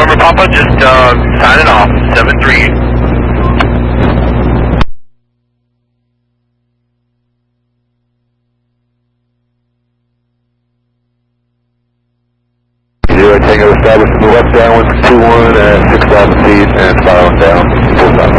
November Papa, just signing off, 7-3. Tango established in the left downwind 21 at 6,000 feet and spiraling down. Full stop.